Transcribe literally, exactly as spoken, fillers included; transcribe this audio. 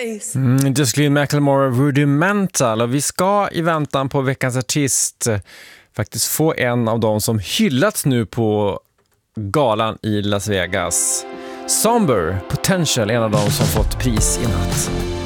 face. Mm, Jocelyn McLemore, Rudimental. Och vi ska i väntan på veckans artist eh, faktiskt få en av dem som hyllats nu på galan i Las Vegas. Somber Potential, en av dem som fått pris i natt.